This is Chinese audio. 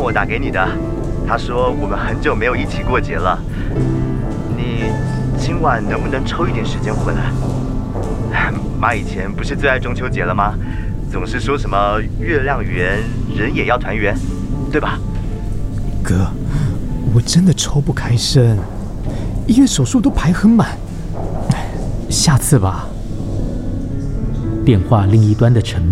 我打给你的，他说我们很久没有一起过节了，你今晚能不能抽一点时间回来？妈以前不是最爱中秋节了吗？总是说什么月亮圆，人也要团圆，对吧？ 哥，我真的抽不开身，医院手术都排很满，下次吧。 电话另一端的陈